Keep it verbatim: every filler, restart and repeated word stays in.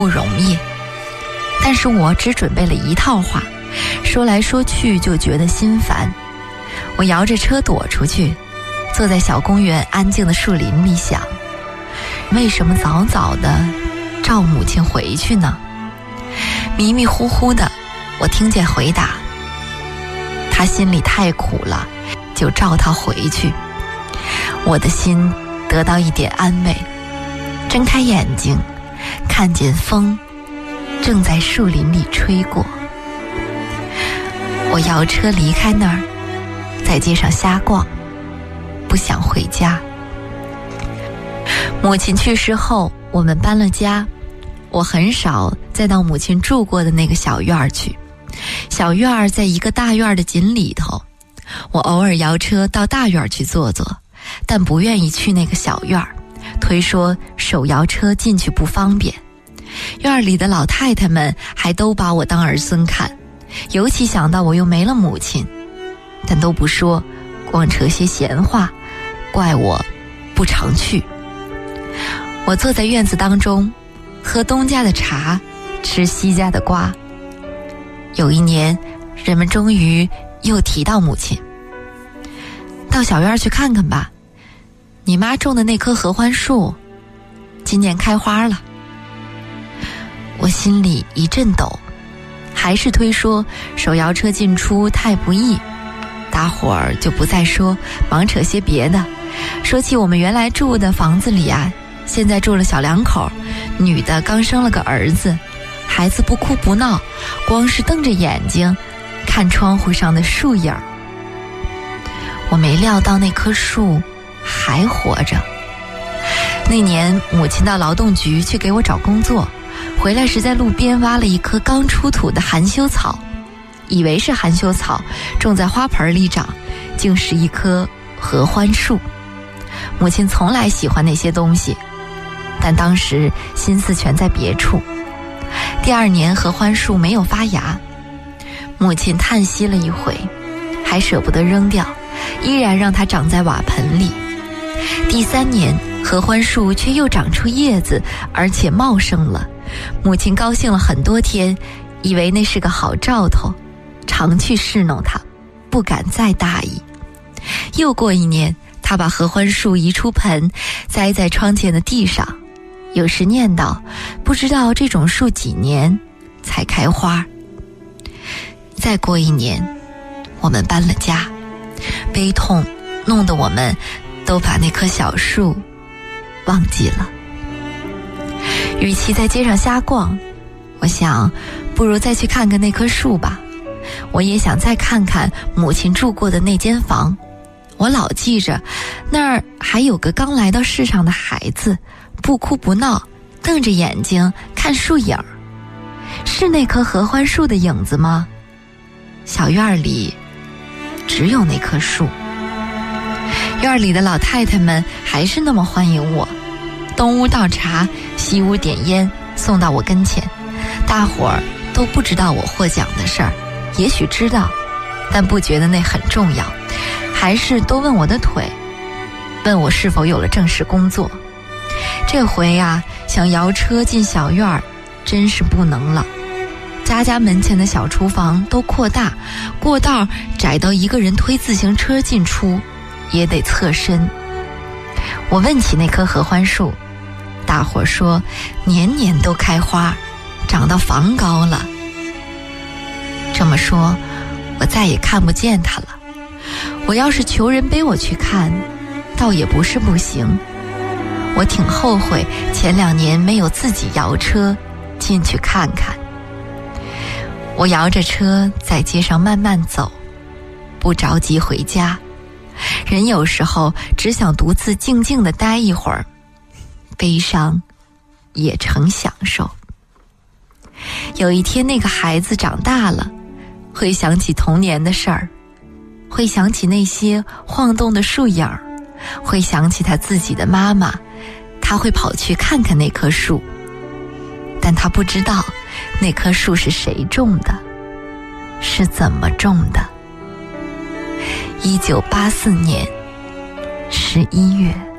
不容易。但是我只准备了一套话，说来说去就觉得心烦。我摇着车躲出去，坐在小公园安静的树林里想，为什么早早的召母亲回去呢？迷迷糊糊的，我听见回答，她心里太苦了，就召她回去。我的心得到一点安慰，睁开眼睛，看见风正在树林里吹过。我摇车离开那儿，在街上瞎逛，不想回家。母亲去世后，我们搬了家，我很少再到母亲住过的那个小院去。小院在一个大院的井里头，我偶尔摇车到大院去坐坐，但不愿意去那个小院，推说手摇车进去不方便。院里的老太太们还都把我当儿孙看，尤其想到我又没了母亲，但都不说，光扯些闲话，怪我不常去。我坐在院子当中，喝东家的茶，吃西家的瓜。有一年，人们终于又提到母亲，到小院去看看吧，你妈种的那棵合欢树今年开花了。我心里一阵抖，还是推说手摇车进出太不易。大伙儿就不再说，忙扯些别的，说起我们原来住的房子里啊，现在住了小两口，女的刚生了个儿子，孩子不哭不闹，光是瞪着眼睛看窗户上的树影。我没料到那棵树还活着。那年母亲到劳动局去给我找工作，回来时在路边挖了一棵刚出土的含羞草，以为是含羞草，种在花盆里长，竟是一棵合欢树。母亲从来喜欢那些东西，但当时心思全在别处。第二年合欢树没有发芽，母亲叹息了一回，还舍不得扔掉，依然让它长在瓦盆里。第三年合欢树却又长出叶子，而且茂盛了。母亲高兴了很多天，以为那是个好兆头，常去侍弄它，不敢再大意。又过一年，她把合欢树移出盆，栽在窗前的地上，有时念叨，不知道这种树几年才开花。再过一年，我们搬了家，悲痛弄得我们都把那棵小树忘记了。与其在街上瞎逛，我想不如再去看看那棵树吧。我也想再看看母亲住过的那间房，我老记着那儿还有个刚来到世上的孩子，不哭不闹，瞪着眼睛看树影。是那棵合欢树的影子吗？小院里只有那棵树。院里的老太太们还是那么欢迎我，东屋倒茶，西屋点烟，送到我跟前。大伙儿都不知道我获奖的事儿，也许知道，但不觉得那很重要，还是都问我的腿，问我是否有了正式工作。这回啊，想摇车进小院儿真是不能了。家家门前的小厨房都扩大，过道窄到一个人推自行车进出也得侧身。我问起那棵合欢树，大伙说年年都开花，长到房高了。这么说，我再也看不见它了。我要是求人背我去看，倒也不是不行。我挺后悔前两年没有自己摇车进去看看。我摇着车在街上慢慢走，不着急回家。人有时候只想独自静静地待一会儿，悲伤也成享受。有一天那个孩子长大了，会想起童年的事儿，会想起那些晃动的树影，会想起他自己的妈妈，他会跑去看看那棵树，但他不知道那棵树是谁种的，是怎么种的。一九八四年十一月。